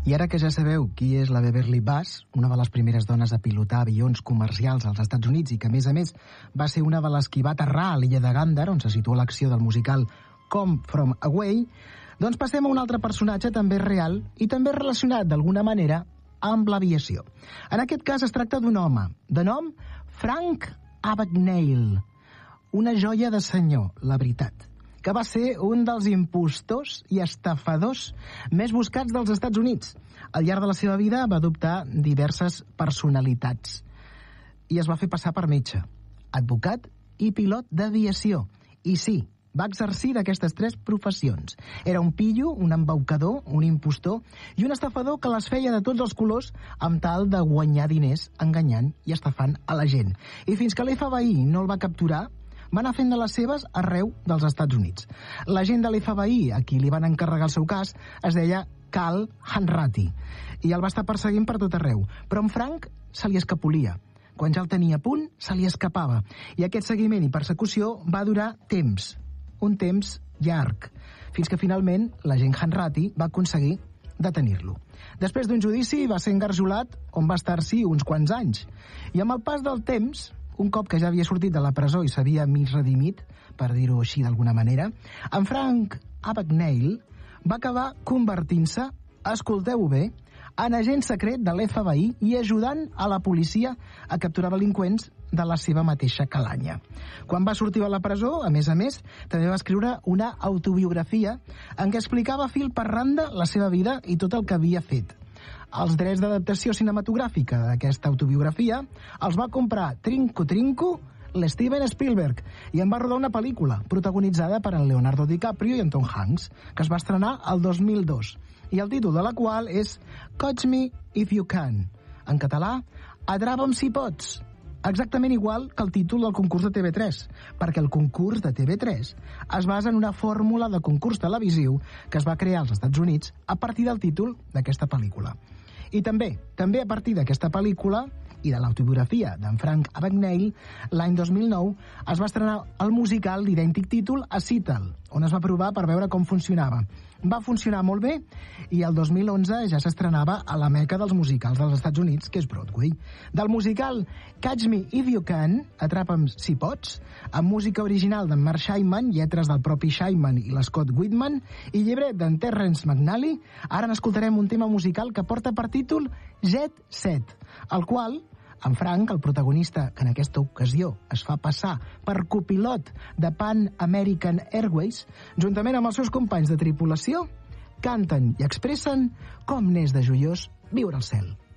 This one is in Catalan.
I ara que ja sabeu qui és la Beverly Bass, una de les primeres dones a pilotar avions comercials als Estats Units i que, a més, va ser una de les qui va aterrar a l'illa de Gander, on se situa l'acció del musical Come From Away, doncs passem a un altre personatge també real i també relacionat d'alguna manera amb l'aviació. En aquest cas es tracta d'un home, de nom Frank Abagnale, una joia de senyor, la veritat, que va ser un dels impostors i estafadors més buscats dels Estats Units. Al llarg de la seva vida va adoptar diverses personalitats i es va fer passar per metge, advocat i pilot d'aviació. I sí, va exercir d'aquestes 3 professions. Era un pillo, un embaucador, un impostor i un estafador que les feia de tots els colors amb tal de guanyar diners enganyant i estafant a la gent. I fins que l'FBI no el va capturar, va anar fent de les seves arreu dels Estats Units. L'agent de l'FBI, a qui li van encarregar el seu cas, es deia Cal Hanratty, i el va estar perseguint per tot arreu. Però en Frank se li escapolia. Quan ja el tenia a punt, se li escapava. I aquest seguiment i persecució va durar temps, un temps llarg, fins que finalment l'agent Hanratty va aconseguir detenir-lo. Després d'un judici va ser engarjolat, on va estar-s'hi uns quants anys. I amb el pas del temps, un cop que ja havia sortit de la presó i s'havia mig redimit, per dir-ho així d'alguna manera, en Frank Abagnale va acabar convertint-se, escolteu-ho bé, en agent secret de l'FBI i ajudant a la policia a capturar delinqüents de la seva mateixa calanya. Quan va sortir de la presó, a més, també va escriure una autobiografia en què explicava fil per randa la seva vida i tot el que havia fet. Els drets d'adaptació cinematogràfica d'aquesta autobiografia els va comprar trinco l'Steven Spielberg i en va rodar una pel·lícula protagonitzada per en Leonardo DiCaprio i en Tom Hanks, que es va estrenar el 2002, i el títol de la qual és Catch Me If You Can. En català, Atrapa'm si pots. Exactament igual que el títol del concurs de TV3, perquè el concurs de TV3 es basa en una fórmula de concurs televisiu que es va crear als Estats Units a partir del títol d'aquesta pel·lícula. I també a partir d'aquesta pel·lícula i de l'autobiografia d'en Frank Abagnale, l'any 2009 es va estrenar el musical d'idèntic títol a Seattle, on es va provar per veure com funcionava. Va funcionar molt bé i el 2011 ja s'estrenava a la meca dels musicals dels Estats Units, que és Broadway. Del musical Catch Me If You Can, Atrapa'm si pots, amb música original d'en Mark Shaiman, lletres del propi Shaiman i l'Scott Whitman, i llibret d'en Terrence McNally, ara n'escoltarem un tema musical que porta per títol Jet Set, el qual en Frank, el protagonista, que en aquesta ocasió es fa passar per copilot de Pan American Airways, juntament amb els seus companys de tripulació, canten i expressen com n'és de joiós viure al cel.